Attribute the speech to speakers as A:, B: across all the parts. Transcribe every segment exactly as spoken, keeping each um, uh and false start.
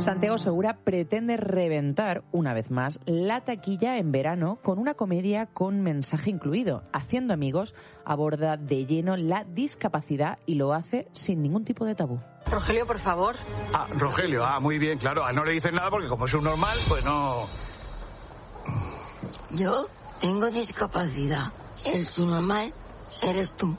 A: Santiago Segura pretende reventar, una vez más, la taquilla en verano con una comedia con mensaje incluido. Haciendo amigos, aborda de lleno la discapacidad y lo hace sin ningún tipo de tabú.
B: Rogelio, por favor.
C: Ah, Rogelio, ah, muy bien, claro. Ah, no le dicen nada porque como es un normal, pues no...
B: Yo tengo discapacidad. El subnormal eres tú.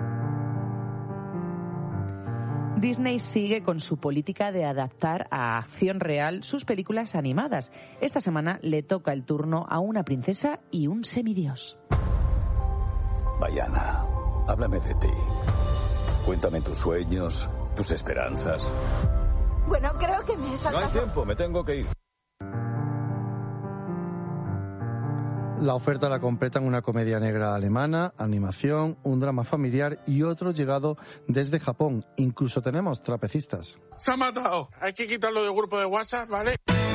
A: Disney sigue con su política de adaptar a acción real sus películas animadas. Esta semana le toca el turno a una princesa y un semidios.
D: Vaiana, háblame de ti. Cuéntame tus sueños, tus esperanzas.
B: Bueno, creo que me he saltado.
D: No hay tiempo, me tengo que ir.
E: La oferta la completan una comedia negra alemana, animación, un drama familiar y otro llegado desde Japón. Incluso tenemos trapecistas.
F: Se ha matado. Hay que quitarlo del grupo de WhatsApp, ¿vale?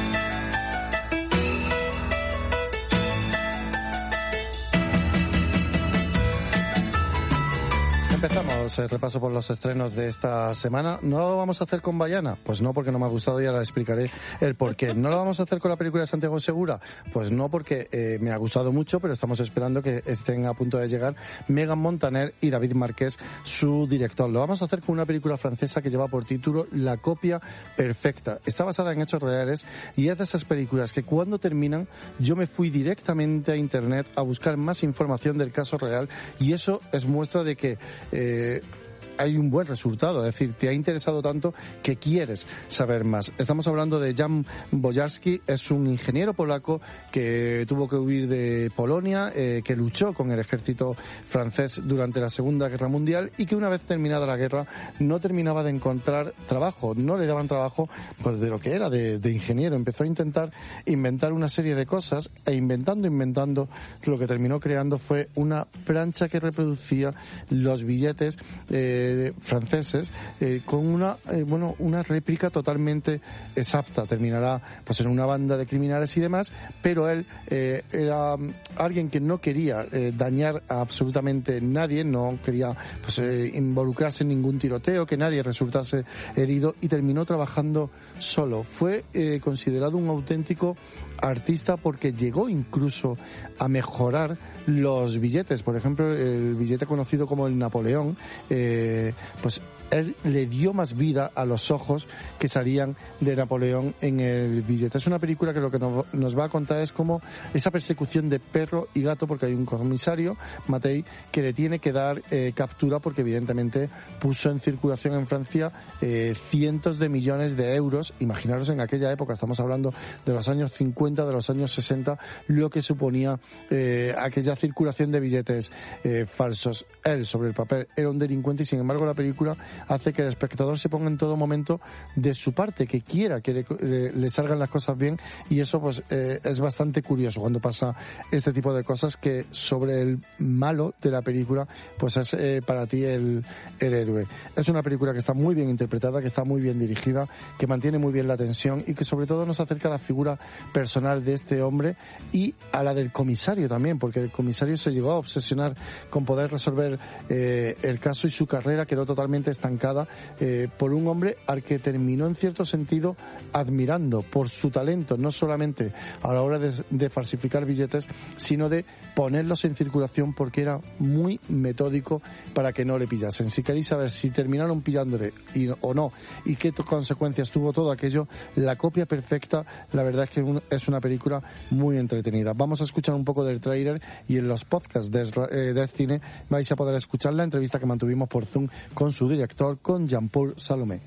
E: Empezamos el repaso por los estrenos de esta semana. ¿No lo vamos a hacer con Vaiana? Pues no, porque no me ha gustado y ahora explicaré el porqué. ¿No lo vamos a hacer con la película de Santiago Segura? Pues no, porque eh, me ha gustado mucho, pero estamos esperando que estén a punto de llegar Megan Montaner y David Marqués, su director. Lo vamos a hacer con una película francesa que lleva por título La copia perfecta. Está basada en hechos reales y es de esas películas que cuando terminan yo me fui directamente a internet a buscar más información del caso real y eso es muestra de que Eh, hay un buen resultado, es decir, te ha interesado tanto que quieres saber más. Estamos hablando de Jan Bojarski, es un ingeniero polaco que tuvo que huir de Polonia, eh, que luchó con el ejército francés durante la Segunda Guerra Mundial y que una vez terminada la guerra no terminaba de encontrar trabajo, no le daban trabajo pues de lo que era, de, de ingeniero. Empezó a intentar inventar una serie de cosas e inventando, inventando, lo que terminó creando fue una plancha que reproducía los billetes eh, franceses eh, con una eh, bueno una réplica totalmente exacta. Terminará pues en una banda de criminales y demás, pero él eh, era alguien que no quería eh, dañar a absolutamente nadie, no quería pues eh, involucrarse en ningún tiroteo, que nadie resultase herido y terminó trabajando solo. Fue eh, considerado un auténtico artista porque llegó incluso a mejorar los billetes. Por ejemplo, el billete conocido como el Napoleón, eh, pues él le dio más vida a los ojos que salían de Napoleón en el billete. Es una película que lo que nos va a contar es como esa persecución de perro y gato, porque hay un comisario, Matei, que le tiene que dar eh, captura porque evidentemente puso en circulación en Francia eh, cientos de millones de euros. Imaginaros en aquella época, estamos hablando de los años cincuenta, de los años sesenta, lo que suponía eh, aquella circulación de billetes eh, falsos. Él, sobre el papel, era un delincuente y sin embargo la película hace que el espectador se ponga en todo momento de su parte, que quiera que le, le, le salgan las cosas bien, y eso pues eh, es bastante curioso cuando pasa este tipo de cosas, que sobre el malo de la película pues es eh, para ti el, el héroe. Es una película que está muy bien interpretada, que está muy bien dirigida, que mantiene muy bien la tensión y que sobre todo nos acerca a la figura personal de este hombre y a la del comisario también, porque el comisario se llegó a obsesionar con poder resolver eh, el caso y su carrera quedó totalmente estancada eh, por un hombre al que terminó en cierto sentido admirando por su talento, no solamente a la hora de, de falsificar billetes, sino de ponerlos en circulación, porque era muy metódico para que no le pillasen. Si queréis saber si terminaron pillándole y, o no y qué consecuencias tuvo todo aquello, La copia perfecta, la verdad es que un, es una película muy entretenida. Vamos a escuchar un poco del tráiler y en los podcasts de, eh, de Cine vais a poder escuchar la entrevista que mantuvimos por Zoom con su director, con Jean-Paul Salomé.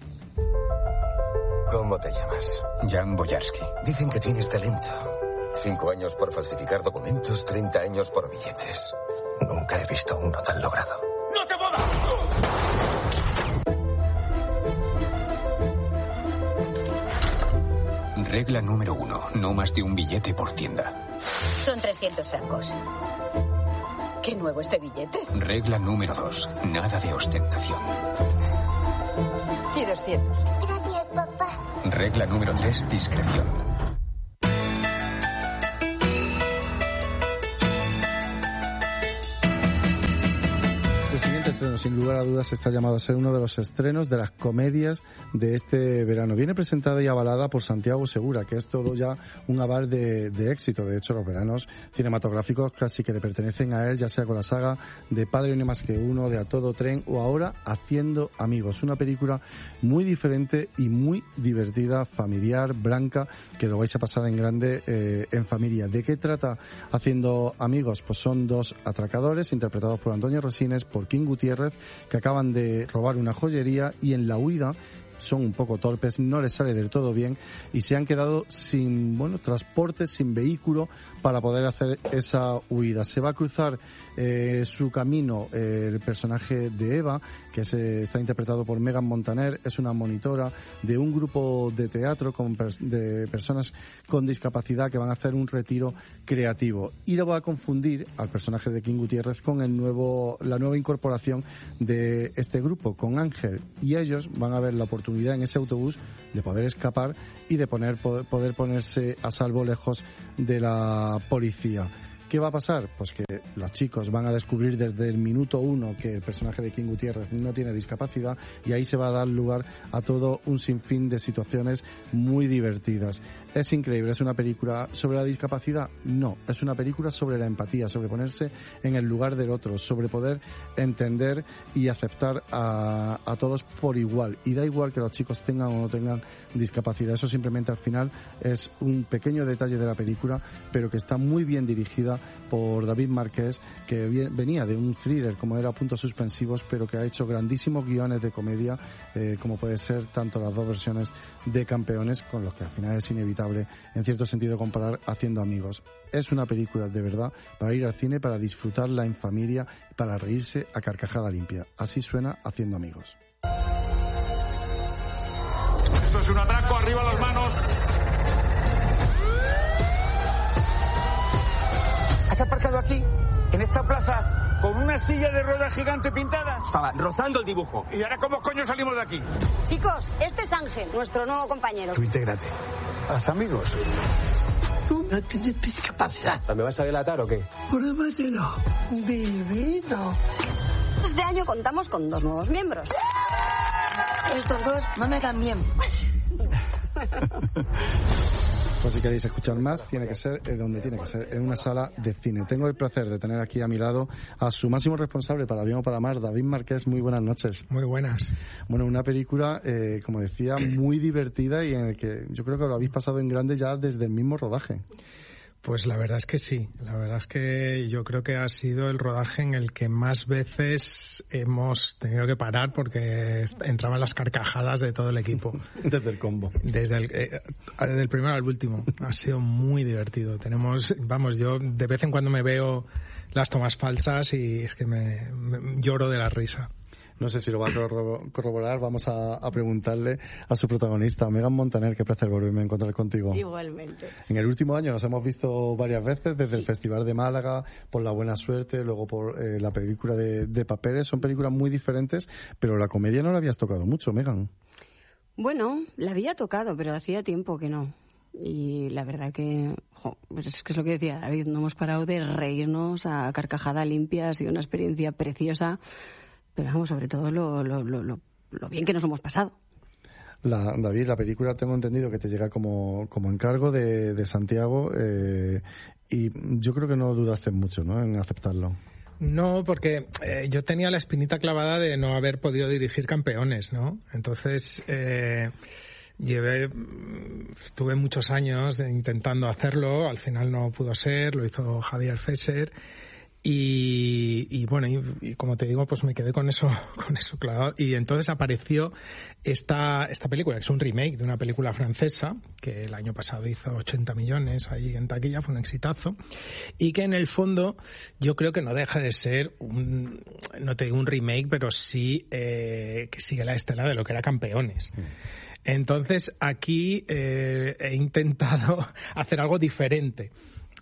G: ¿Cómo te llamas?
H: Jan Bojarski.
G: Dicen que tienes talento. Cinco años por falsificar documentos, treinta años por billetes. Nunca he visto uno tan logrado.
F: ¡No te muevas!
H: Regla número uno. No más de un billete por tienda.
I: Son trescientos francos. ¿Qué nuevo este billete?
H: Regla número dos. Nada de ostentación.
I: Y doscientos.
J: Gracias, papá.
H: Regla número tres. Discreción.
E: Nuestro siguiente estreno, sin lugar a dudas, está llamado a ser uno de los estrenos de las comedias de este verano. Viene presentada y avalada por Santiago Segura, que es todo ya un aval de, de éxito. De hecho, los veranos cinematográficos casi que le pertenecen a él, ya sea con la saga de Padre no hay más que uno, de A Todo Tren o ahora Haciendo Amigos. Una película muy diferente y muy divertida, familiar, blanca, que lo vais a pasar en grande eh, en familia. ¿De qué trata Haciendo Amigos? Pues son dos atracadores interpretados por Antonio Resines, por King Gutiérrez, que acaban de robar una joyería y en la huida son un poco torpes, no les sale del todo bien y se han quedado sin, bueno, transporte, sin vehículo para poder hacer esa huida. Se va a cruzar eh, su camino eh, el personaje de Eva, que se está interpretado por Megan Montaner, es una monitora de un grupo de teatro con pers- de personas con discapacidad que van a hacer un retiro creativo. Y lo va a confundir al personaje de King Gutiérrez con el nuevo, la nueva incorporación de este grupo, con Ángel, y ellos van a ver la oportunidad en ese autobús de poder escapar y de poner, poder ponerse a salvo lejos de la policía. ¿Qué va a pasar? Pues que los chicos van a descubrir desde el minuto uno que el personaje de King Gutiérrez no tiene discapacidad y ahí se va a dar lugar a todo un sinfín de situaciones muy divertidas. ¿Es increíble? ¿Es una película sobre la discapacidad? No, es una película sobre la empatía, sobre ponerse en el lugar del otro, sobre poder entender y aceptar a, a todos por igual. Y da igual que los chicos tengan o no tengan discapacidad. Eso simplemente al final es un pequeño detalle de la película, pero que está muy bien dirigida por David Marqués, que venía de un thriller como era Puntos Suspensivos, pero que ha hecho grandísimos guiones de comedia, eh, como puede ser tanto las dos versiones de Campeones, con los que al final es inevitable, en cierto sentido, comparar Haciendo Amigos. Es una película de verdad para ir al cine, para disfrutarla en familia, para reírse a carcajada limpia. Así suena Haciendo Amigos.
C: Esto es un atraco, arriba las manos.
F: ¿Has aparcado aquí, en esta plaza, con una silla de rueda gigante pintada?
J: Estaba rozando el dibujo.
C: ¿Y ahora cómo coño salimos de aquí?
K: Chicos, este es Ángel, nuestro nuevo compañero.
C: Tú intégrate. Haz amigos.
B: Tú no tienes discapacidad.
J: ¿Me vas a delatar o qué?
B: Pruébatelo, vivido.
K: Este año contamos con dos nuevos miembros.
B: Estos dos no me caen bien.
E: Pues si queréis escuchar más, tiene que ser eh, donde tiene que ser, en una sala de cine. Tengo el placer de tener aquí a mi lado a su máximo responsable, para bien o para mal, David Marqués. Muy buenas noches.
L: Muy buenas.
E: Bueno, una película, eh, como decía, muy divertida y en el que yo creo que lo habéis pasado en grande ya desde el mismo rodaje.
L: Pues la verdad es que sí, la verdad es que yo creo que ha sido el rodaje en el que más veces hemos tenido que parar porque entraban las carcajadas de todo el equipo.
E: Desde el combo.
L: Desde el, eh, desde el primero al último. Ha sido muy divertido. Tenemos, vamos, yo de vez en cuando me veo las tomas falsas y es que me, me lloro de la risa.
E: No sé si lo va a corroborar, vamos a, a preguntarle a su protagonista, Megan Montaner. Qué placer volverme a encontrar contigo.
K: Igualmente.
E: En el último año nos hemos visto varias veces, desde
K: sí.
E: el Festival de Málaga, por La Buena Suerte, luego por eh, la película de, de Papeles. Son películas muy diferentes, pero la comedia no la habías tocado mucho, Megan.
K: Bueno, la había tocado, pero hacía tiempo que no. Y la verdad que, jo, pues es que es lo que decía David, no hemos parado de reírnos a carcajada limpia, ha sido una experiencia preciosa. Pero vamos, sobre todo lo, lo, lo, lo bien que nos hemos pasado.
E: La, David, la película tengo entendido que te llega como, como encargo de, de Santiago eh, y yo creo que no dudaste mucho, ¿no?, en aceptarlo.
L: No, porque eh, yo tenía la espinita clavada de no haber podido dirigir Campeones, ¿no? Entonces, eh, llevé, estuve muchos años intentando hacerlo, al final no pudo ser, lo hizo Javier Fesser. Y, y bueno, y, y como te digo, pues me quedé con eso, con eso clavado. Y entonces apareció esta, esta película, que es un remake de una película francesa, que el año pasado hizo ochenta millones ahí en taquilla, fue un exitazo. Y que en el fondo yo creo que no deja de ser un, no te digo un remake, pero sí eh, que sigue la estela de lo que era Campeones. Mm. Entonces aquí eh, he intentado hacer algo diferente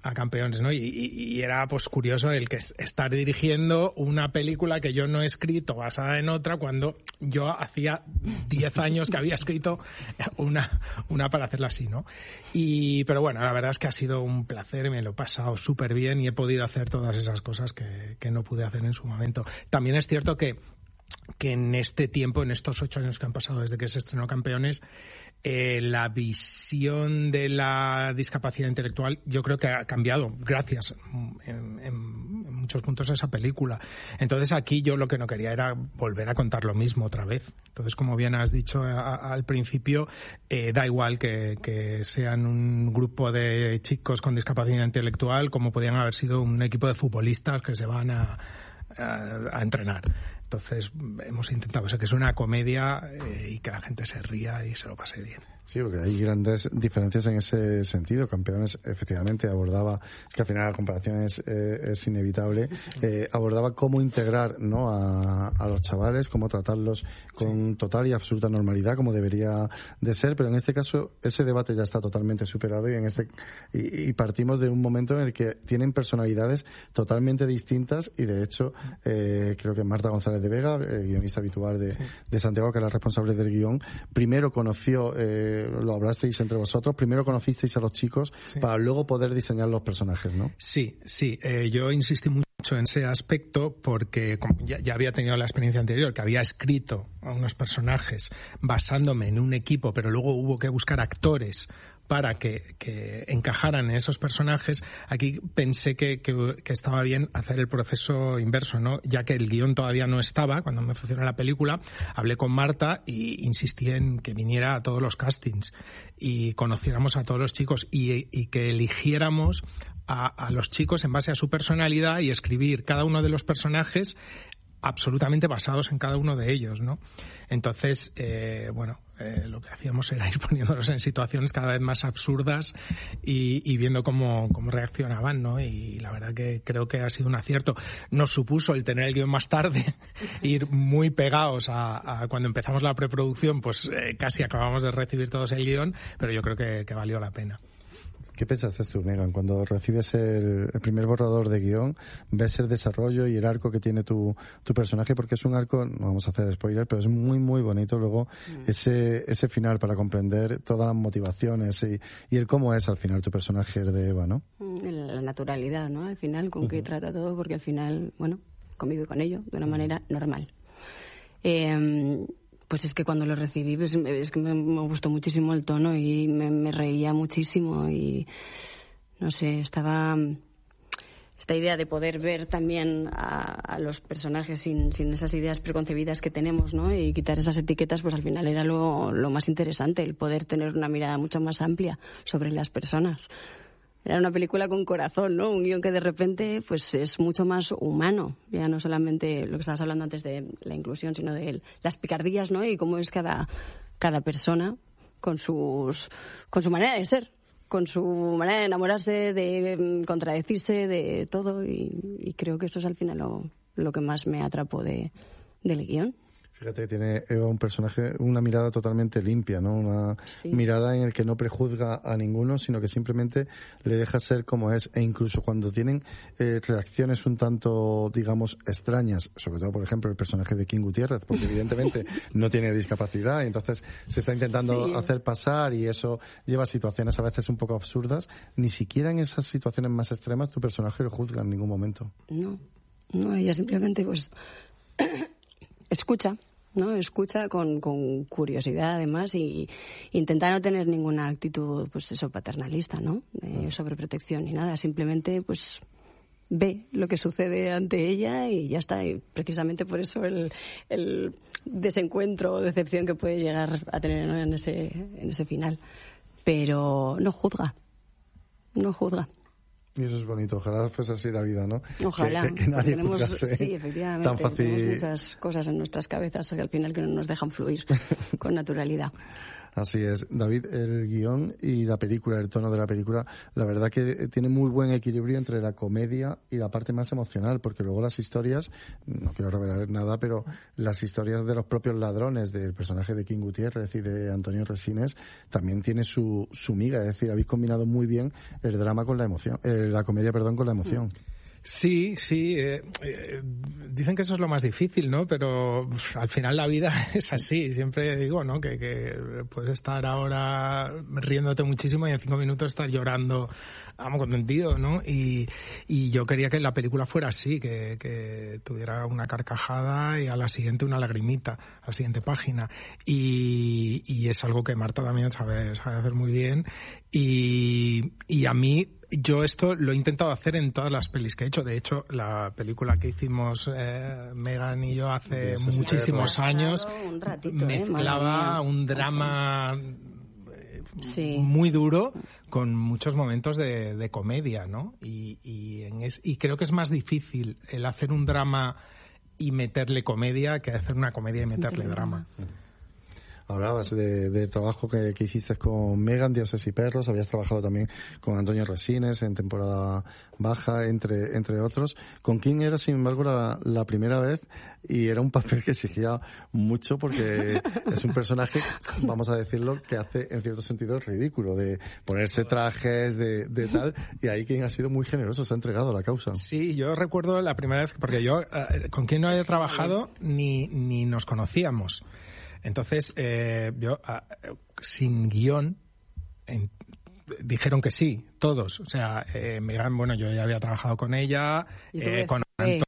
L: a campeones, ¿no? Y, y, y era pues curioso el que estar dirigiendo una película que yo no he escrito basada en otra cuando yo hacía diez años que había escrito una, una para hacerla así, ¿no? Y, pero bueno, la verdad es que ha sido un placer, me lo he pasado súper bien y he podido hacer todas esas cosas que, que no pude hacer en su momento. También es cierto que, que en este tiempo, en estos ocho años que han pasado desde que se estrenó Campeones, Eh, la visión de la discapacidad intelectual yo creo que ha cambiado gracias en, en, en muchos puntos a esa película. Entonces aquí yo lo que no quería era volver a contar lo mismo otra vez. Entonces, como bien has dicho a, a, al principio, eh, da igual que, que sean un grupo de chicos con discapacidad intelectual como podían haber sido un equipo de futbolistas que se van a, a, a entrenar. Entonces hemos intentado eso, que es una comedia eh, y que la gente se ría y se lo pase bien.
E: Sí, porque hay grandes diferencias en ese sentido. Campeones efectivamente abordaba, es que al final la comparación es, eh, es inevitable, eh, abordaba cómo integrar, ¿no?, a, a los chavales, cómo tratarlos con sí. total y absoluta normalidad, como debería de ser, pero en este caso ese debate ya está totalmente superado y en este y, y partimos de un momento en el que tienen personalidades totalmente distintas y de hecho eh, creo que Marta González de Vega, eh, guionista habitual de, sí. de Santiago, que era responsable del guión, primero conoció eh, lo hablasteis entre vosotros, primero conocisteis a los chicos sí. para luego poder diseñar los personajes, ¿no?
L: Sí, sí. Eh, yo insistí mucho en ese aspecto porque como ya, ya había tenido la experiencia anterior, que había escrito a unos personajes basándome en un equipo, pero luego hubo que buscar actores para que, que encajaran en esos personajes. Aquí pensé que, que, que estaba bien hacer el proceso inverso, ¿no? Ya que el guión todavía no estaba cuando me ofrecieron la película, hablé con Marta y insistí en que viniera a todos los castings y conociéramos a todos los chicos y, y que eligiéramos a, a los chicos en base a su personalidad y escribir cada uno de los personajes absolutamente basados en cada uno de ellos, ¿no? Entonces, eh, bueno, eh, lo que hacíamos era ir poniéndolos en situaciones cada vez más absurdas y, y viendo cómo, cómo reaccionaban, ¿no? Y la verdad que creo que ha sido un acierto. Nos supuso el tener el guión más tarde, ir muy pegados a, a cuando empezamos la preproducción, pues eh, casi acabamos de recibir todos el guión, pero yo creo que, que valió la pena.
E: ¿Qué pensaste tú, Megan, cuando recibes el, el primer borrador de guión, ves el desarrollo y el arco que tiene tu, tu personaje? Porque es un arco, no vamos a hacer spoiler, pero es muy, muy bonito luego mm. ese ese final para comprender todas las motivaciones y, y el cómo es al final tu personaje de Eva, ¿no?
K: La naturalidad, ¿no? Al final, con uh-huh. qué trata todo, porque al final, bueno, convive con ello de una manera normal. Eh... Pues es que cuando lo recibí, pues es que me, me gustó muchísimo el tono y me, me reía muchísimo y no sé, estaba esta idea de poder ver también a, a los personajes sin, sin esas ideas preconcebidas que tenemos, ¿no? Y quitar esas etiquetas, pues al final era lo, lo más interesante, el poder tener una mirada mucho más amplia sobre las personas. Era una película con corazón, ¿no? Un guión que de repente pues es mucho más humano. Ya no solamente lo que estabas hablando antes de la inclusión, sino de las picardías, ¿no? Y cómo es cada, cada persona con sus con su manera de ser, con su manera de enamorarse, de contradecirse, de todo. Y, y creo que esto es al final lo, lo que más me atrapó de, del guión.
E: Fíjate que tiene Eva un personaje, una mirada totalmente limpia, ¿no? Una sí. mirada en el que no prejuzga a ninguno, sino que simplemente le deja ser como es. E incluso cuando tienen eh, reacciones un tanto, digamos, extrañas, sobre todo, por ejemplo, el personaje de King Gutiérrez, porque evidentemente no tiene discapacidad y entonces se está intentando sí. hacer pasar y eso lleva a situaciones a veces un poco absurdas. Ni siquiera en esas situaciones más extremas tu personaje lo juzga en ningún momento.
K: No, no, ella simplemente pues... escucha, ¿no? Escucha con, con curiosidad, además, y intenta no tener ninguna actitud, pues eso, paternalista, ¿no? De sobreprotección ni nada. Simplemente, pues, ve lo que sucede ante ella y ya está. Y precisamente por eso el, el desencuentro o decepción que puede llegar a tener, ¿no? en ese, en ese final. Pero no juzga. No juzga.
E: Y eso es bonito, ojalá fuese así la vida, ¿no?
K: Ojalá,
E: que, que, que nadie
K: tenemos,
E: juzgase
K: sí, efectivamente,
E: tan fácil.
K: Tenemos muchas cosas en nuestras cabezas que al final que no nos dejan fluir con naturalidad.
E: Así es. David, el guión y la película, el tono de la película, la verdad que tiene muy buen equilibrio entre la comedia y la parte más emocional, porque luego las historias, no quiero revelar nada, pero las historias de los propios ladrones, del personaje de King Gutiérrez y de Antonio Resines, también tiene su, su miga. Es decir, habéis combinado muy bien el drama con la emoción, eh, la comedia, perdón, con la emoción.
L: Sí, sí. Eh, eh, dicen que eso es lo más difícil, ¿no? Pero uf, al final la vida es así. Siempre digo, ¿no? Que, que puedes estar ahora riéndote muchísimo y en cinco minutos estar llorando, vamos, contentido, ¿no? Y, y yo quería que la película fuera así, que, que tuviera una carcajada y a la siguiente una lagrimita, a la siguiente página. Y, y es algo que Marta también sabe, sabe hacer muy bien. Y, y a mí, yo esto lo he intentado hacer en todas las pelis que he hecho. De hecho, la película que hicimos eh, Megan y yo hace Eso muchísimos sí, años
K: un ratito,
L: mezclaba
K: eh,
L: un drama
K: sí.
L: muy duro con muchos momentos de, de comedia, ¿no? Y, y, en es, y creo que es más difícil el hacer un drama y meterle comedia que hacer una comedia y meterle drama.
E: Hablabas de, de trabajo que, que hiciste con Megan, Dioses y Perros, habías trabajado también con Antonio Resines en temporada baja, entre entre otros. Con King era, sin embargo, la, la primera vez y era un papel que exigía mucho porque es un personaje, vamos a decirlo, que hace en cierto sentido el ridículo, de ponerse trajes, de, de tal, y ahí King ha sido muy generoso, se ha entregado a la causa.
L: Sí, yo recuerdo la primera vez, porque yo eh, con King no había trabajado ni, ni nos conocíamos. Entonces, eh, yo, uh, sin guión, en, dijeron que sí, todos. O sea, eh, Megan, bueno, yo ya había trabajado con ella, eh, con Antonio,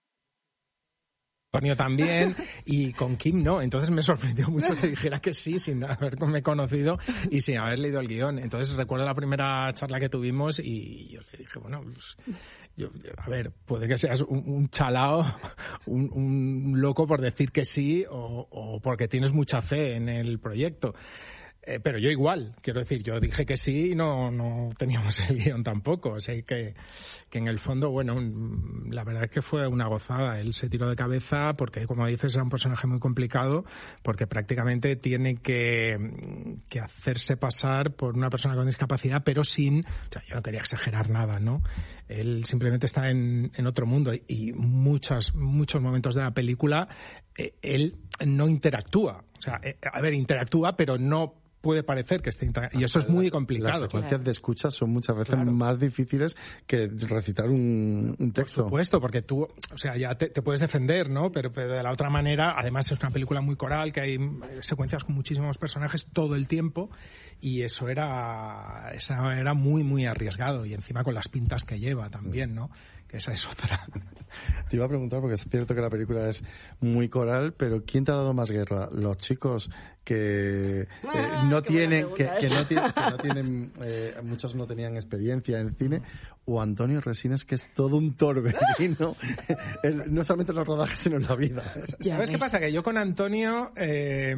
L: Antonio también, y con Kim no. Entonces me sorprendió mucho que dijera que sí, sin haberme conocido y sin haber leído el guión. Entonces recuerdo la primera charla que tuvimos y yo le dije, bueno, pues... Yo, a ver, puede que seas un, un chalao, un, un loco por decir que sí o, o porque tienes mucha fe en el proyecto. Eh, pero yo igual, quiero decir, yo dije que sí y no, no teníamos el guión tampoco. O sea, que, que en el fondo, bueno, la verdad es que fue una gozada. Él se tiró de cabeza porque, como dices, era un personaje muy complicado porque prácticamente tiene que, que hacerse pasar por una persona con discapacidad, pero sin... O sea, yo no quería exagerar nada, ¿no? Él simplemente está en, en otro mundo y muchos, muchos momentos de la película eh, él no interactúa. O sea, eh, a ver, interactúa, pero no puede parecer que esté interactuando. Y eso es muy complicado.
E: Las secuencias de escucha son muchas veces claro. más difíciles que recitar un, un texto.
L: Por supuesto, porque tú, o sea, ya te, te puedes defender, ¿no? Pero, pero de la otra manera, además es una película muy coral, que hay secuencias con muchísimos personajes todo el tiempo, y eso era, eso era muy, muy arriesgado. Y encima con las pintas que lleva también, ¿no? Que esa es otra.
E: Te iba a preguntar, porque es cierto que la película es muy coral, pero ¿quién te ha dado más guerra? ¿Los chicos que
K: ah,
E: eh, no, tienen, que, que no tienen, que no tienen, eh, muchos no tenían experiencia en cine, o Antonio Resines, que es todo un torbellino, el, no solamente en los rodajes, sino en la vida?
L: ¿Sabes qué pasa? Que yo con Antonio... Eh,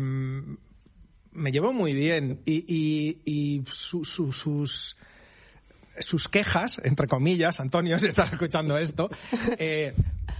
L: me llevo muy bien y, y, y su, su, sus... sus quejas, entre comillas, Antonio, si estás escuchando esto, eh,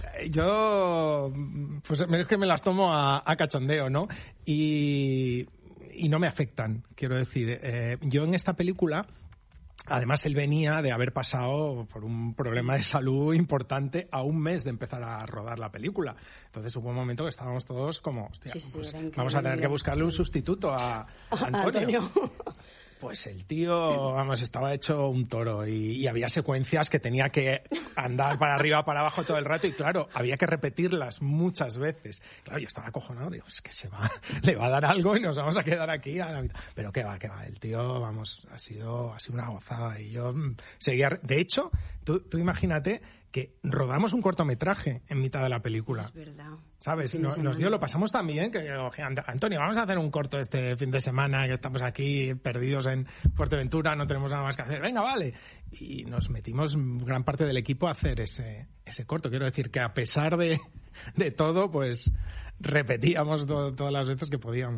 L: yo pues es que me las tomo a, a cachondeo, ¿no? Y, y no me afectan, quiero decir. Eh, yo en esta película, además él venía de haber pasado por un problema de salud importante a un mes de empezar a rodar la película. Entonces hubo un momento que estábamos todos como, hostia, sí, sí, pues vamos a tener que buscarle un sustituto a, a Antonio. Antonio. Pues el tío, vamos, estaba hecho un toro y, y había secuencias que tenía que andar para arriba, para abajo todo el rato y claro, había que repetirlas muchas veces. Claro, yo estaba acojonado, digo, es que se va, le va a dar algo y nos vamos a quedar aquí a la mitad. Pero qué va, qué va, el tío, vamos, ha sido, ha sido una gozada y yo seguía... De hecho, tú, tú imagínate que rodamos un cortometraje en mitad de la película. Es verdad. ¿Sabes? Sí, nos, nos dio, lo pasamos tan bien que, oye, Antonio, vamos a hacer un corto este fin de semana, que estamos aquí perdidos en Fuerteventura, no tenemos nada más que hacer. Venga, vale. Y nos metimos gran parte del equipo a hacer ese, ese corto. Quiero decir que a pesar de, de todo, pues repetíamos todo, todas las veces que podíamos.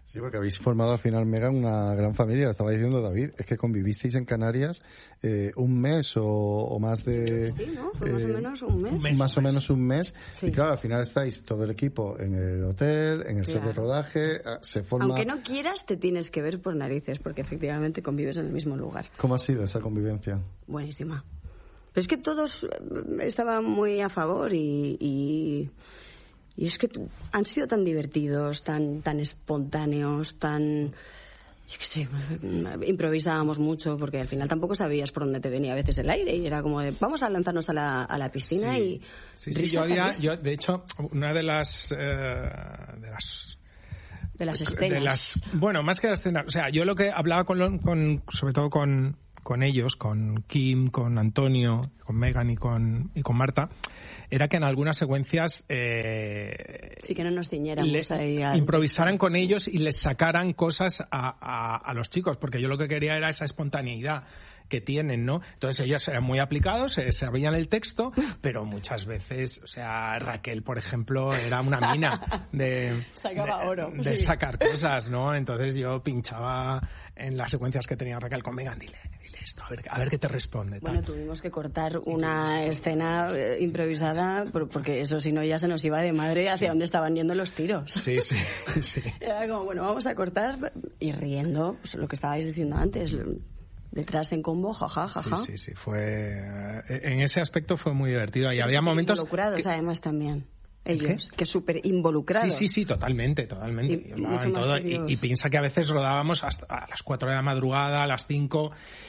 E: Sí, porque habéis formado al final, Megan, una gran familia. Lo estaba diciendo David, es que convivisteis en Canarias eh, un mes o, o más de...
K: Sí, ¿no? Fue más eh, o menos un mes.
E: Un mes más o menos un mes. Sí. Y claro, al final estáis todo el equipo en el hotel, en el claro. set de rodaje, se forma...
K: Aunque no quieras, te tienes que ver por narices, porque efectivamente convives en el mismo lugar.
E: ¿Cómo ha sido esa convivencia?
K: Buenísima. Pero es que todos estaban muy a favor y... y... Y es que han sido tan divertidos, tan tan espontáneos, tan... Yo qué sé, improvisábamos mucho porque al final tampoco sabías por dónde te venía a veces el aire y era como de vamos a lanzarnos a la, a la piscina sí. y...
L: Sí, sí, yo había... Yo, de hecho, una de las... Eh, de las
K: de las escenas.
L: De las, bueno, más que las escenas. O sea, yo lo que hablaba con, con sobre todo con, con ellos, con Kim, con Antonio, con Megan y con, y con Marta, era que en algunas secuencias eh,
K: sí que no nos ciñéramos ahí al...
L: improvisaran con ellos y les sacaran cosas a, a, a los chicos, porque yo lo que quería era esa espontaneidad que tienen, ¿no? Entonces ellos eran muy aplicados, se sabían el texto, pero muchas veces, o sea, Raquel, por ejemplo, era una mina de,
K: Sacaba
L: de,
K: oro,
L: de
K: sí.
L: sacar cosas, ¿no? Entonces yo pinchaba en las secuencias que tenía Raquel con Megan, dile, dile esto, a ver, a ver qué te responde.
K: Bueno,
L: tal.
K: tuvimos que cortar una escena eh, improvisada porque eso, si no, ya se nos iba de madre hacia sí. dónde estaban yendo los tiros.
L: Sí, sí, sí.
K: Era como, bueno, vamos a cortar y riendo, pues, lo que estabais diciendo antes, detrás en combo, jaja, jaja.
L: Sí, sí, sí, fue... En ese aspecto fue muy divertido. Y había momentos...
K: Involucrados, que... además, también. Ellos, ¿qué? Que súper involucrados.
L: Sí, sí, sí, totalmente, totalmente.
K: Y, mucho
L: todo, y, y piensa que a veces rodábamos hasta a las cuatro de la madrugada, a las cinco,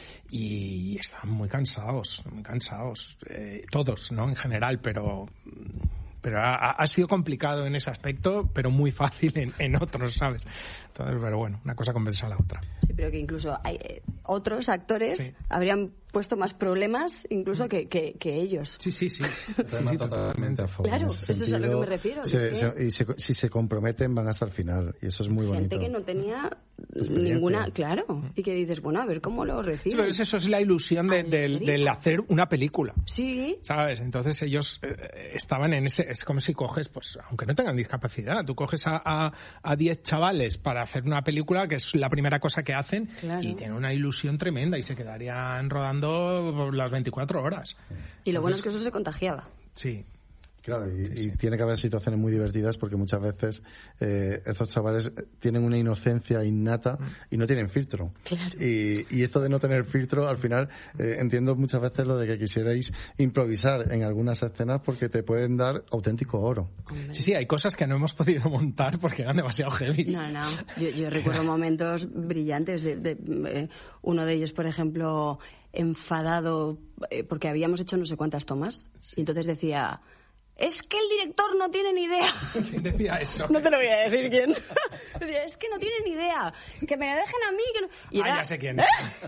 L: y estaban muy cansados, muy cansados. Eh, todos, ¿no? En general, pero... Pero ha, ha sido complicado en ese aspecto, pero muy fácil en, en otros, ¿sabes? Entonces, pero bueno, una cosa compensa a la otra.
K: Sí, pero que incluso hay eh, otros actores sí. habrían puesto más problemas incluso que, que, que ellos.
L: Sí, sí, sí.
E: sí, sí totalmente a favor.
K: Claro, eso es a lo que me refiero.
E: Se, se, y se, si se comprometen van hasta el final, y eso es muy bonito.
K: Gente que no tenía ninguna, claro, y que dices, bueno, a ver cómo lo reciben.
L: Sí, pero eso es la ilusión de, de, de hacer una película.
K: Sí.
L: ¿Sabes? Entonces ellos eh, estaban en ese... Es como si coges, pues, aunque no tengan discapacidad, tú coges a, a, a diez chavales para hacer una película, que es la primera cosa que hacen, claro. y tienen una ilusión tremenda y se quedarían rodando las veinticuatro horas.
K: Y lo Entonces, bueno es que eso se contagiaba.
L: Sí.
E: Claro, y,
L: sí, sí.
E: y tiene que haber situaciones muy divertidas porque muchas veces eh, estos chavales tienen una inocencia innata y no tienen filtro.
K: Claro.
E: Y, y esto de no tener filtro, al final, eh, entiendo muchas veces lo de que quisierais improvisar en algunas escenas porque te pueden dar auténtico oro.
L: Hombre. Sí, sí, hay cosas que no hemos podido montar porque eran demasiado heavy.
K: No, no, yo, yo recuerdo momentos brillantes. De, de, de, uno de ellos, por ejemplo, enfadado eh, porque habíamos hecho no sé cuántas tomas, sí. y entonces decía... Es que el director no tiene ni idea.
L: ¿Quién decía eso?
K: No te lo voy a decir quién. Decía, es que no tiene ni idea. Que me dejen a mí. Que no... y era...
L: Ah, ya sé quién.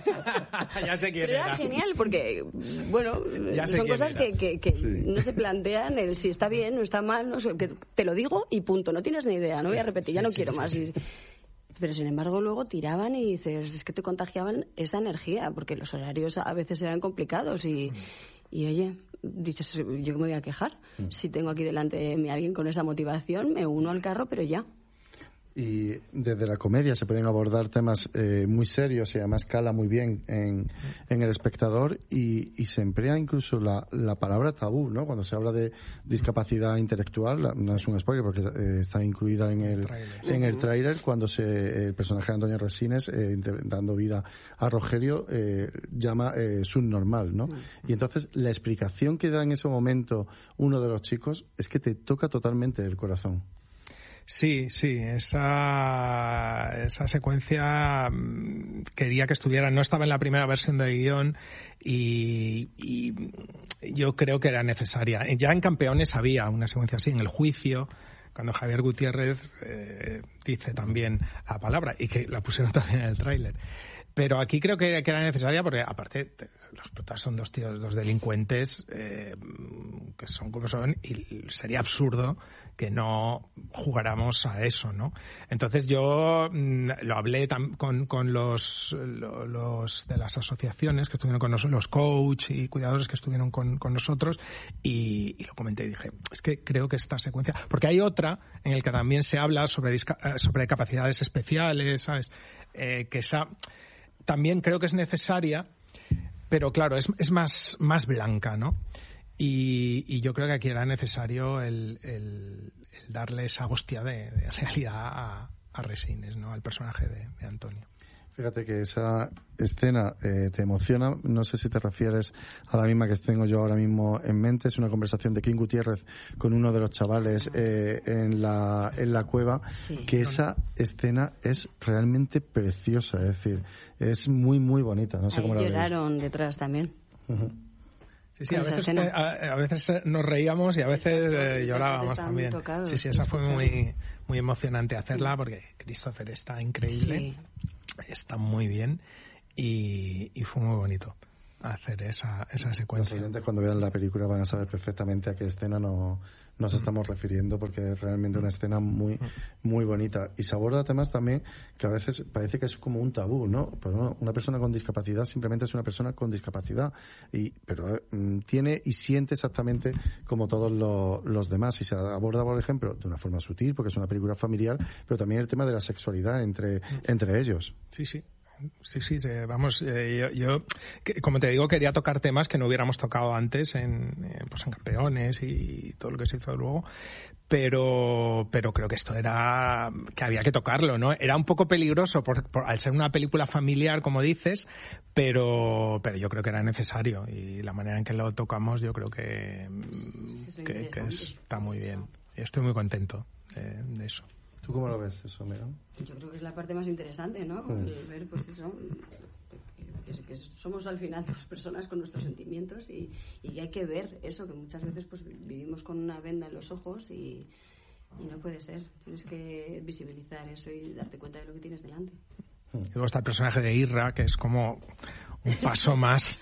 L: ya sé quién
K: Pero
L: era.
K: Era genial porque, bueno,
L: ya sé
K: son cosas
L: era.
K: que, que, que
E: sí.
K: no se plantean el si está bien o está mal. No sé, que te lo digo y punto. No tienes ni idea. No voy a repetir, ya no
L: sí,
K: quiero
L: sí,
K: más.
L: Sí.
K: Y... Pero sin embargo luego tiraban y dices, es que te contagiaban esa energía porque los horarios a veces eran complicados y... Y oye, dices, ¿yo me voy a quejar? Mm. Si tengo aquí delante de mí a alguien con esa motivación, me uno al carro, pero ya.
E: Y desde la comedia se pueden abordar temas eh, muy serios y además cala muy bien en, en el espectador y, y se emplea incluso la, la palabra tabú, ¿no? Cuando se habla de discapacidad intelectual, la, no es un spoiler porque eh, está incluida en el, el en el tráiler, cuando se, el personaje de Antonio Resines, eh, dando vida a Rogelio, eh, llama eh, subnormal, ¿no? Y entonces la explicación que da en ese momento uno de los chicos es que te toca totalmente el corazón.
L: Sí, sí, esa, esa secuencia quería que estuviera, no estaba en la primera versión del guión y, y yo creo que era necesaria. Ya en Campeones había una secuencia así, en el juicio, cuando Javier Gutiérrez eh, dice también la palabra y que la pusieron también en el tráiler. Pero aquí creo que, que era necesaria porque, aparte, los protagonistas son dos tíos, dos delincuentes eh, que son como son y sería absurdo que no jugáramos a eso, ¿no? Entonces yo mmm, lo hablé tam- con, con los, los de las asociaciones que estuvieron con nosotros, los coach y cuidadores que estuvieron con, con nosotros, y, y lo comenté y dije, es que creo que esta secuencia, porque hay otra en el que también se habla sobre, disca- sobre capacidades especiales, ¿sabes? Eh, que esa también creo que es necesaria, pero claro, es, es más, más blanca, ¿no? Y, y yo creo que aquí era necesario el, el, el darle esa hostia de, de realidad a, a Resines, ¿no? Al personaje de, de Antonio.
E: Fíjate que esa escena eh, te emociona. No sé si te refieres a la misma que tengo yo ahora mismo en mente. Es una conversación de King Gutiérrez con uno de los chavales eh, en la en la cueva. Sí. Que esa escena es realmente preciosa. Es decir, es muy, muy bonita. No sé
K: Ahí
E: cómo la veis.
K: Lloraron detrás también.
E: Uh-huh.
L: Sí, sí, a veces, te, a, a veces nos reíamos y a veces eh, llorábamos también.
K: Tocados,
L: sí, sí, esa fue muy, muy emocionante hacerla porque Christopher está increíble, sí. Está muy bien y, y fue muy bonito hacer esa, esa secuencia.
E: Los oyentes cuando vean la película van a saber perfectamente a qué escena no, nos estamos refiriendo, porque es realmente una escena muy muy bonita y se aborda temas también que a veces parece que es como un tabú, ¿no? Pero una persona con discapacidad simplemente es una persona con discapacidad, y pero eh, tiene y siente exactamente como todos lo, los demás, y se aborda, por ejemplo, de una forma sutil porque es una película familiar, pero también el tema de la sexualidad entre entre ellos.
L: Sí, sí. Sí, sí, vamos, eh, yo, yo, como te digo, quería tocar temas que no hubiéramos tocado antes en, eh, pues en Campeones y todo lo que se hizo luego, pero, pero creo que esto era, que había que tocarlo, ¿no? Era un poco peligroso por, por, al ser una película familiar, como dices, pero, pero yo creo que era necesario, y la manera en que lo tocamos yo creo que, que, que está muy bien. Y estoy muy contento de, de eso.
E: ¿Tú cómo lo ves eso, Megan?
K: Yo creo que es la parte más interesante, ¿no? Mm. El ver, pues eso, que, que, que somos al final dos personas con nuestros sentimientos, y, y que hay que ver eso, que muchas veces pues vivimos con una venda en los ojos y, y no puede ser. Tienes que visibilizar eso y darte cuenta de lo que tienes delante.
L: Y luego está el personaje de Irra, que es como un paso más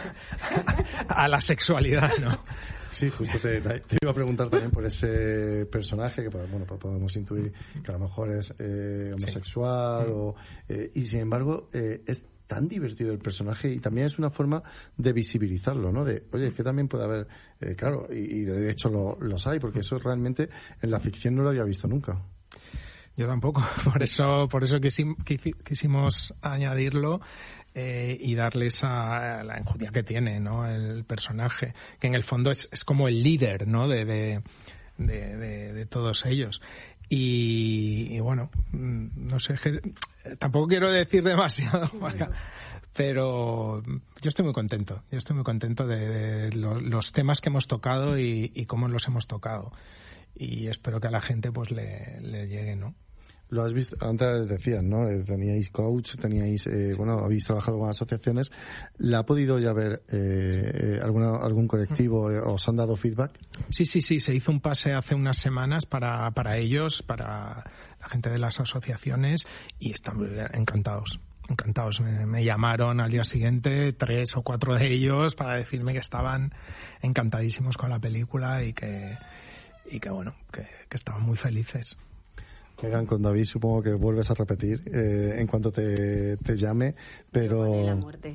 L: a la sexualidad, ¿no?
E: Sí, justo te, te iba a preguntar también por ese personaje que, bueno, podemos intuir que a lo mejor es eh, homosexual, sí. o, eh, y sin embargo eh, es tan divertido el personaje, y también es una forma de visibilizarlo, ¿no? De, oye, que también puede haber, eh, claro, y, y de hecho lo, los hay, porque eso realmente en la ficción no lo había visto nunca.
L: Yo tampoco, por eso, por eso quisim, quisimos añadirlo. Eh, y darle esa la enjundia que tiene, ¿no? El personaje, que en el fondo es, es como el líder, ¿no? De, de, de, de, de todos ellos. Y, y bueno, no sé, que, tampoco quiero decir demasiado, pero yo estoy muy contento. Yo estoy muy contento de, de los, los temas que hemos tocado y, y cómo los hemos tocado. Y espero que a la gente pues le, le llegue, ¿no?
E: Lo has visto, antes decías, ¿no? Teníais coach, teníais, eh, bueno, habéis trabajado con asociaciones. ¿La ha podido ya ver eh, alguna, algún colectivo? Eh, ¿Os han dado feedback?
L: Sí, sí, sí. Se hizo un pase hace unas semanas para, para ellos, para la gente de las asociaciones, y están encantados. Encantados. Me, me llamaron al día siguiente tres o cuatro de ellos para decirme que estaban encantadísimos con la película y que, y que bueno, que, que estaban muy felices.
E: Megan, con David supongo que vuelves a repetir eh, en cuanto te, te llame, pero...
K: La muerte.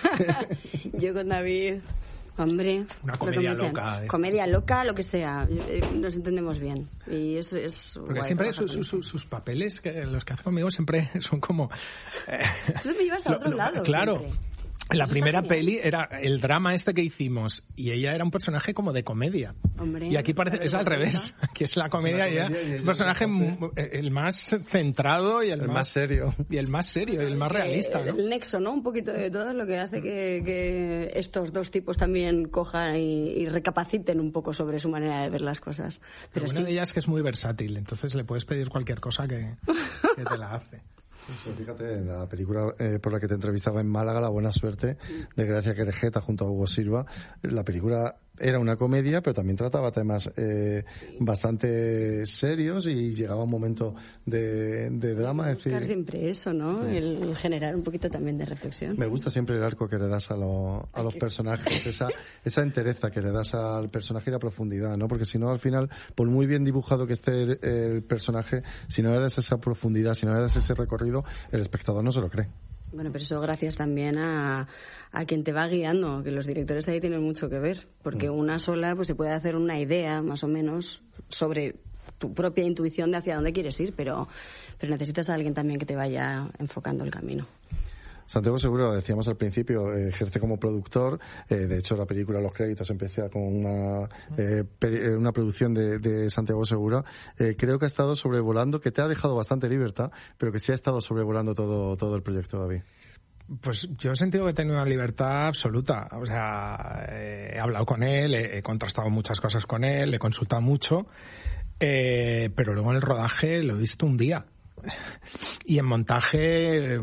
K: Yo con David, hombre...
L: Una comedia loca.
K: Comedia loca, lo que sea. Nos entendemos bien. Y es, es
L: Porque siempre su, su, su, sus papeles, que los que hace conmigo, siempre son como...
K: Eh, Tú me llevas a otro lo, lado.
L: Lo, claro.
K: Siempre.
L: La primera peli era el drama este que hicimos, y ella era un personaje como de comedia.
K: Hombre,
L: y aquí parece es al revés, aquí es la comedia, es ella, y el personaje el más centrado y el,
E: el
L: más,
E: más serio
L: y el más serio y el más realista, ¿no?
K: El nexo, ¿no? Un poquito de todo lo que hace que, que estos dos tipos también cojan y, y recapaciten un poco sobre su manera de ver las cosas. Pero
L: una
K: sí.
L: de ellas es que es muy versátil, entonces le puedes pedir cualquier cosa que, que te la hace.
E: Sí, fíjate, en la película eh, por la que te entrevistaba en Málaga, La buena suerte, de Gracia Querejeta junto a Hugo Silva, la película era una comedia, pero también trataba temas eh, bastante serios y llegaba un momento de, de drama. Es decir,
K: siempre eso, ¿no? Sí. El generar un poquito también de reflexión.
E: Me gusta siempre el arco que le das a, lo, a los personajes, esa, esa entereza que le das al personaje y la profundidad, ¿no? Porque si no, al final, por muy bien dibujado que esté el, el personaje, si no le das esa profundidad, si no le das ese recorrido, el espectador no se lo cree.
K: Bueno, pero eso gracias también a, a quien te va guiando, que los directores ahí tienen mucho que ver, porque una sola pues se puede hacer una idea, más o menos, sobre tu propia intuición de hacia dónde quieres ir, pero, pero necesitas a alguien también que te vaya enfocando el camino.
E: Santiago Segura, lo decíamos al principio, eh, ejerce como productor. Eh, de hecho, la película Los Créditos empieza con una, eh, pe- una producción de, de Santiago Segura. Eh, creo que ha estado sobrevolando, que te ha dejado bastante libertad, pero que sí ha estado sobrevolando todo, todo el proyecto, David.
L: Pues yo he sentido que he tenido una libertad absoluta. O sea, eh, he hablado con él, he, he contrastado muchas cosas con él, le he consultado mucho, eh, pero luego en el rodaje lo he visto un día. Y en montaje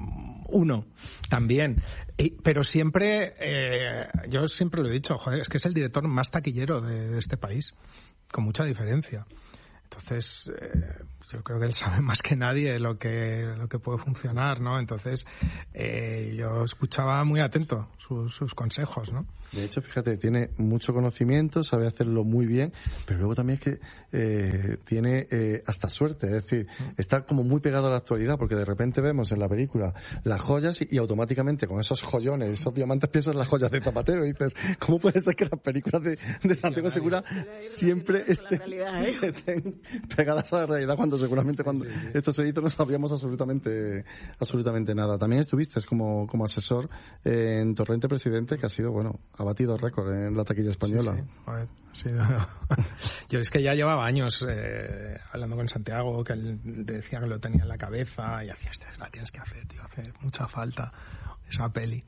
L: uno también, y, pero siempre eh, yo siempre lo he dicho, joder, es que es el director más taquillero de, de este país, con mucha diferencia. Entonces eh, yo creo que él sabe más que nadie lo que lo que puede funcionar, ¿no? Entonces eh, yo escuchaba muy atento sus, sus consejos, ¿no?
E: De hecho, fíjate, tiene mucho conocimiento, sabe hacerlo muy bien, pero luego también es que eh, tiene eh, hasta suerte, es decir, está como muy pegado a la actualidad, porque de repente vemos en la película las joyas y, y automáticamente con esos joyones, esos diamantes piensas en las joyas de Zapatero y dices, ¿cómo puede ser que las películas de, de Santiago Segura siempre estén, ¿eh? estén pegadas a la realidad cuando seguramente cuando sí, sí, sí. esto se hizo no sabíamos absolutamente absolutamente nada? También estuviste como, como asesor en Torrente Presidente, que ha sido, bueno, ha batido récord en la taquilla española.
L: Sí, sí. Joder, sí, no, no. Yo es que ya llevaba años eh, hablando con Santiago, que él decía que lo tenía en la cabeza y hacía, la tienes que hacer, tío, hace mucha falta esa peli.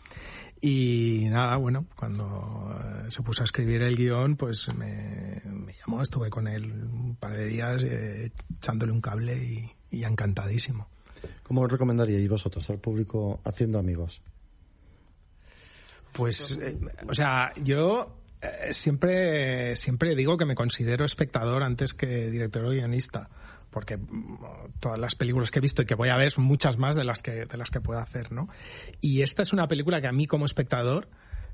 L: Y nada, bueno, cuando eh, se puso a escribir el guión, pues me, me llamó, estuve con él un par de días eh, echándole un cable y, y encantadísimo.
E: ¿Cómo os recomendaríais vosotros al público Haciendo Amigos?
L: Pues, eh, o sea, yo eh, siempre siempre digo que me considero espectador antes que director o guionista, porque todas las películas que he visto y que voy a ver son muchas más de las que de las que puedo hacer, ¿no? Y esta es una película que a mí como espectador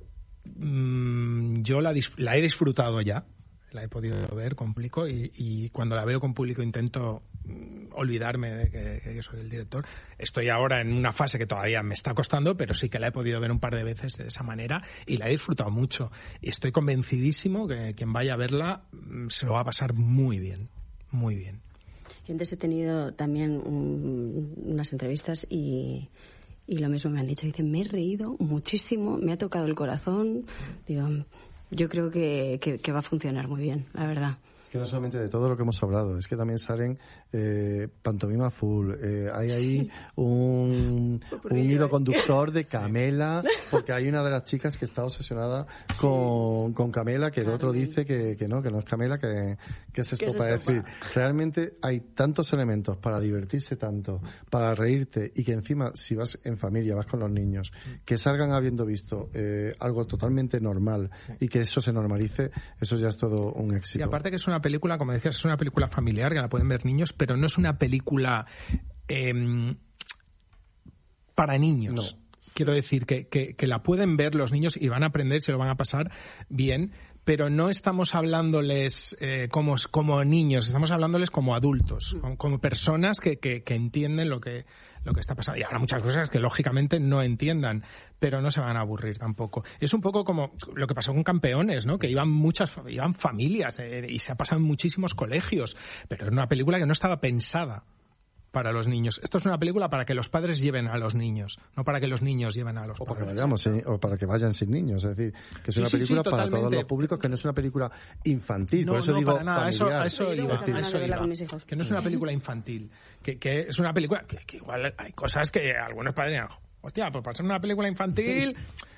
L: mmm, yo la, la he disfrutado ya, la he podido ver con público y, y cuando la veo con público intento mm, olvidarme de que, que yo soy el director. Estoy ahora en una fase que todavía me está costando, pero sí que la he podido ver un par de veces de esa manera y la he disfrutado mucho. Y estoy convencidísimo que quien vaya a verla mm, se lo va a pasar muy bien, muy bien.
K: Yo antes he tenido también un, unas entrevistas y, y lo mismo me han dicho. Dicen, me he reído muchísimo, me ha tocado el corazón. Digo, yo creo que, que, que va a funcionar muy bien, la verdad.
E: Es que no solamente de todo lo que hemos hablado, es que también salen eh, pantomima full, eh, hay ahí un, un hilo conductor de Camela, porque hay una de las chicas que está obsesionada con, con Camela, que el otro dice que, que no, que no es Camela, que, que es esto, para decir, realmente hay tantos elementos para divertirse tanto, para reírte, y que encima, si vas en familia, vas con los niños, que salgan habiendo visto eh, algo totalmente normal, sí, y que eso se normalice, eso ya es todo un éxito.
L: Y aparte que es una película, como decías, es una película familiar, que la pueden ver niños, pero no es una película eh, para niños. No. Quiero decir que, que, que la pueden ver los niños y van a aprender, se lo van a pasar bien, pero no estamos hablándoles eh, como, como niños, estamos hablándoles como adultos, como, como personas que, que, que entienden lo que, lo que está pasando. Y habrá muchas cosas que lógicamente no entiendan, pero no se van a aburrir tampoco. Es un poco como lo que pasó con Campeones, ¿no? Que iban muchas, iban familias eh, y se ha pasado en muchísimos colegios, pero es una película que no estaba pensada para los niños. Esto es una película para que los padres lleven a los niños, no para que los niños lleven a los
E: o
L: padres.
E: Para que vayamos, eh, o para que vayan sin niños. Es decir, que es una sí, película sí, sí, para todos los públicos, que no es una película infantil.
L: No,
E: por eso
L: no,
E: digo
L: para nada. Eso, eso iba,
E: decir,
L: eso iba. Que no es una película infantil. Que, que es una película que, que igual hay cosas que algunos padres dirán, hostia, pues para ser una película infantil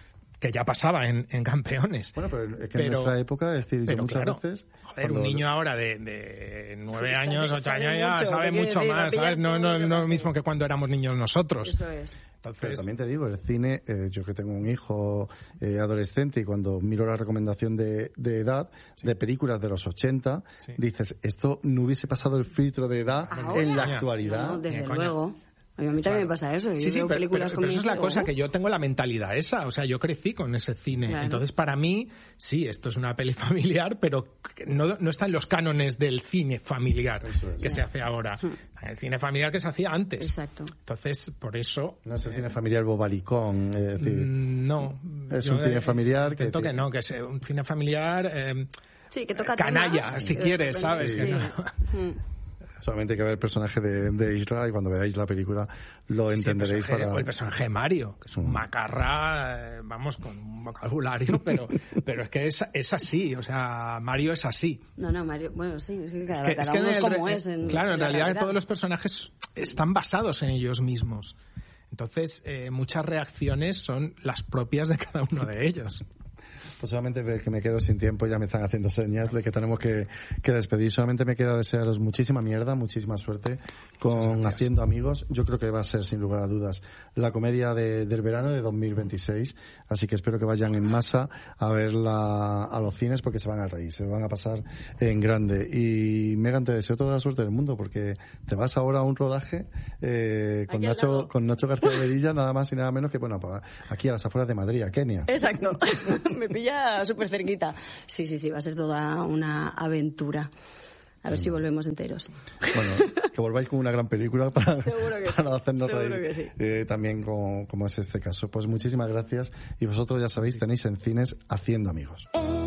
L: que ya pasaba en, en Campeones.
E: Bueno, pero es que
L: pero,
E: en nuestra época, es decir, yo muchas
L: claro,
E: veces...
L: Joder,
E: cuando...
L: un niño ahora de, de nueve
K: Sí,
L: años,
K: sabe,
L: ocho
K: sabe
L: años ya
K: mucho,
L: sabe mucho
K: decir,
L: más, ¿sabes? No, no, no es lo mismo que cuando éramos niños nosotros.
K: Eso es.
L: Entonces...
E: Pero también te digo, el cine, eh, yo que tengo un hijo eh, adolescente y cuando miro la recomendación de, de edad sí. de películas de los ochenta, sí. dices, esto no hubiese pasado el filtro de edad
K: ¿Ahora?
E: en la actualidad.
K: No, desde
L: eh,
K: luego. A mí también claro. me pasa eso. Yo
L: sí, sí,
K: veo
L: pero,
K: películas
L: pero,
K: con
L: pero eso es la
K: hijo.
L: cosa, que yo tengo la mentalidad esa. O sea, yo crecí con ese cine. Claro. Entonces, para mí, sí, esto es una peli familiar, pero no, no está en los cánones del cine familiar es, que sí. se hace ahora. El cine familiar que se hacía antes.
K: Exacto.
L: Entonces, por eso...
E: No es el cine familiar bobalicón, es decir...
L: No.
E: Es un cine familiar que...
L: que, que no, que es un cine familiar... Eh,
K: sí, que toca
L: canalla,
K: temas,
L: si quieres, ¿sabes?
K: Sí.
L: Que no.
K: Mm.
E: Solamente hay que ver el personaje de, de Isra y cuando veáis la película lo sí, entenderéis.
L: Sí, el, personaje,
E: para...
L: el personaje de Mario, que es un macarra, eh, vamos, con un vocabulario, pero pero es que es, es así, o sea, Mario es así.
K: No, no, Mario, bueno, sí, es que cada,
L: es que,
K: cada
L: es que
K: uno es
L: el,
K: como es. En,
L: claro, en, en realidad
K: realidad.
L: todos los personajes están basados en ellos mismos. Entonces, eh, muchas reacciones son las propias de cada uno de ellos.
E: Pues solamente que me quedo sin tiempo, ya me están haciendo señas de que tenemos que, que despedir. Solamente me queda desearos muchísima mierda, muchísima suerte con Haciendo Amigos. Yo creo que va a ser, sin lugar a dudas, la comedia de, del verano de dos mil veintiséis. Así que espero que vayan en masa a verla a los cines porque se van a reír, se van a pasar en grande. Y Megan, te deseo toda la suerte del mundo porque te vas ahora a un rodaje eh, con, Nacho, con Nacho García Berilla, nada más y nada menos que, bueno, aquí a las afueras de Madrid, a Kenia.
K: Exacto. Me pilla súper cerquita. Sí, sí, sí, va a ser toda una aventura. A ver sí. si volvemos enteros.
E: Bueno, que volváis con una gran película para, para
K: sí.
E: hacernos
K: Seguro
E: reír.
K: Que sí.
E: eh, también como, como es este caso. Pues muchísimas gracias y vosotros ya sabéis, tenéis en cines Haciendo Amigos.